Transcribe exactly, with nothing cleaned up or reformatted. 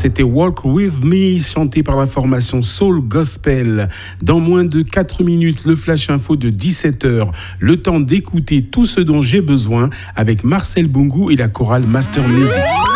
C'était Walk With Me, chanté par la formation Soul Gospel. Dans moins de quatre minutes, le Flash Info de dix-sept heures. Le temps d'écouter tout ce dont j'ai besoin avec Marcel Bungu et la chorale Master Music.